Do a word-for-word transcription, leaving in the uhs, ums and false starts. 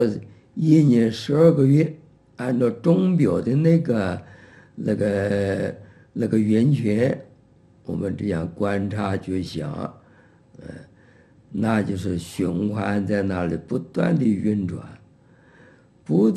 一年十二个月，按照钟表的那个那个那个圆圈，我们这样观察觉想，嗯，那就是循环在那里不断的运转，不